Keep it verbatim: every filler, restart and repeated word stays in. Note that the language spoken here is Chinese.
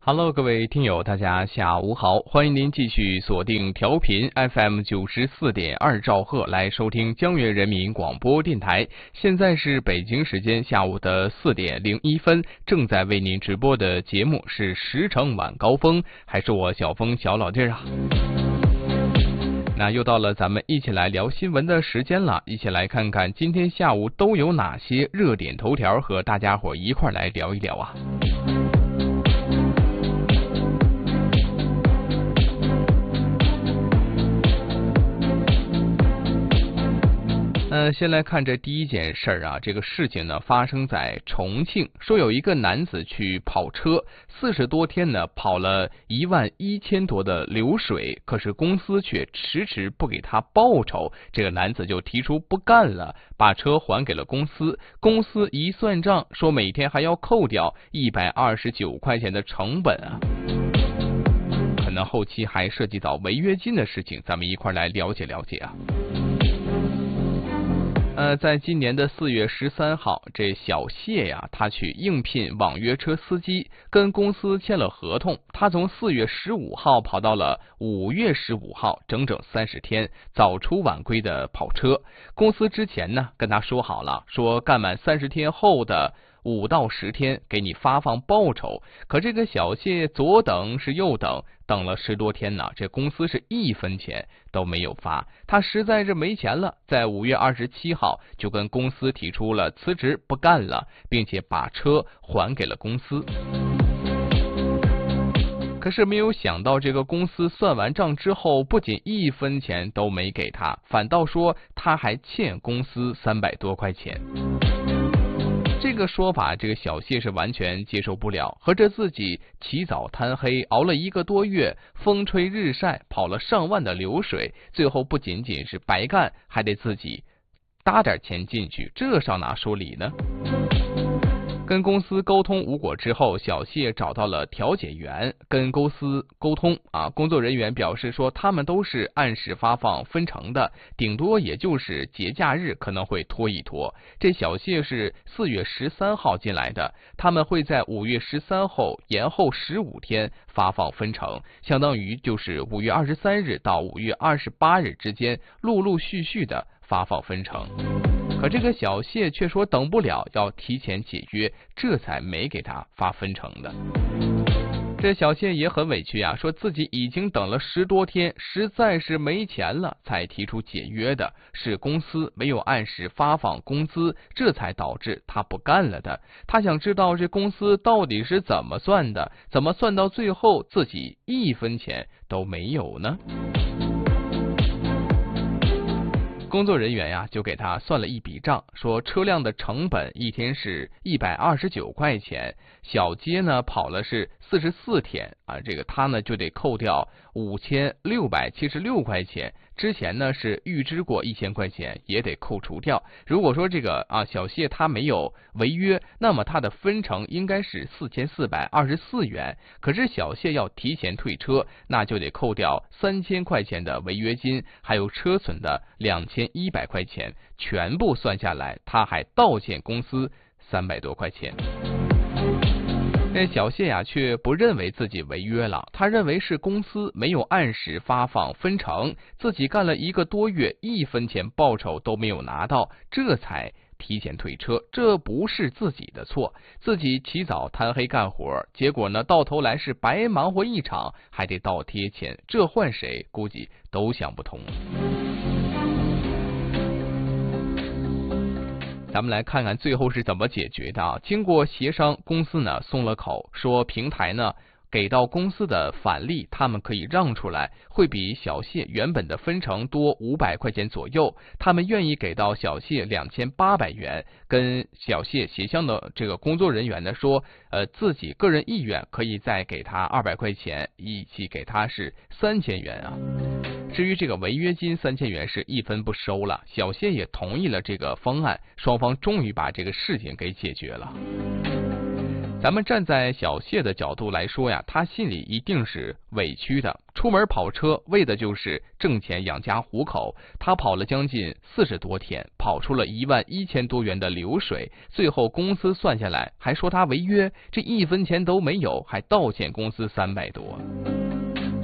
Hello， 各位听友，大家下午好，欢迎您继续锁定调频 F M 九十四点二兆赫来收听江源人民广播电台。现在是北京时间下午的四点零一分，正在为您直播的节目是十城晚高峰，还是我小峰小老弟儿啊？那又到了咱们一起来聊新闻的时间了，一起来看看今天下午都有哪些热点头条，和大家伙一块来聊一聊啊。呃，先来看这第一件事儿啊，这个事情呢发生在重庆，说有一个男子去跑车，四十多天呢跑了一万一千多的流水，可是公司却迟迟不给他报酬，这个男子就提出不干了，把车还给了公司。公司一算账，说每天还要扣掉一百二十九块钱的成本啊，可能后期还涉及到违约金的事情，咱们一块来了解了解啊。呃，在今年的四月十三号，这小谢呀，他去应聘网约车司机，跟公司签了合同。他从四月十五号跑到了五月十五号，整整三十天，早出晚归的跑车。公司之前呢，跟他说好了，说干满三十天后的五到十天给你发放报酬。可这个小谢左等是右等，等了十多天呢，这公司是一分钱都没有发，他实在是没钱了，在五月二十七号就跟公司提出了辞职不干了，并且把车还给了公司。可是没有想到，这个公司算完账之后，不仅一分钱都没给他，反倒说他还欠公司三百多块钱。这个说法，这个小谢是完全接受不了，合着自己起早贪黑熬了一个多月，风吹日晒跑了上万的流水，最后不仅仅是白干，还得自己搭点钱进去，这上哪说理呢？跟公司沟通无果之后，小谢找到了调解员，跟公司沟通啊。工作人员表示说，他们都是按时发放分成的，顶多也就是节假日可能会拖一拖。这小谢是四月十三号进来的，他们会在五月十三后延后十五天发放分成，相当于就是五月二十三日到五月二十八日之间陆陆续续的发放分成。可这个小谢却说等不了，要提前解约，这才没给他发分成的。这小谢也很委屈啊，说自己已经等了十多天，实在是没钱了才提出解约的，是公司没有按时发放工资，这才导致他不干了的。他想知道这公司到底是怎么算的，怎么算到最后自己一分钱都没有呢？工作人员呀，就给他算了一笔账，说车辆的成本一天是一百二十九块钱，小街呢跑了是四十四天啊，这个他呢就得扣掉五千六百七十六块钱，之前呢是预支过一千块钱，也得扣除掉。如果说这个啊小谢他没有违约，那么他的分成应该是四千四百二十四元，可是小谢要提前退车，那就得扣掉三千块钱的违约金，还有车损的两千一百块钱，全部算下来，他还倒欠公司三百多块钱。那小谢呀，却不认为自己违约了，他认为是公司没有按时发放分成，自己干了一个多月，一分钱报酬都没有拿到，这才提前退车，这不是自己的错，自己起早贪黑干活，结果呢，到头来是白忙活一场，还得倒贴钱，这换谁估计都想不通。咱们来看看最后是怎么解决的啊。经过协商，公司呢松了口，说平台呢给到公司的返利，他们可以让出来，会比小谢原本的分成多五百块钱左右。他们愿意给到小谢两千八百元，跟小谢协商的这个工作人员呢说，呃，自己个人意愿可以再给他二百块钱，一起给他是三千元啊。至于这个违约金三千元是一分不收了，小谢也同意了这个方案，双方终于把这个事情给解决了。 咱们站在小谢的角度来说呀，他心里一定是委屈的。出门跑车为的就是挣钱养家糊口，他跑了将近四十多天，跑出了一万一千多元的流水，最后公司算下来还说他违约，这一分钱都没有，还倒欠公司三百多。